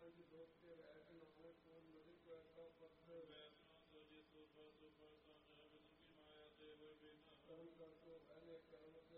ਪੰਜ ਦੋਤੇ ਰਹਿ ਨਾਨਕ ਕੋਲ ਨਦੀ ਪੈਸਾ ਪੱਥਰ ਵੈਸਨਾ ਸੋਜੇ ਸੋਫਾ ਸੋਫਾ ਸਾਨਾ ਬਿਨ ਕੀ ਮਾਇਆ ਤੇ ਹੋਏ ਬਿਨਾ ਕਰਮ ਕਰਤੋ ਪਹਿਲੇ ਕਰਮ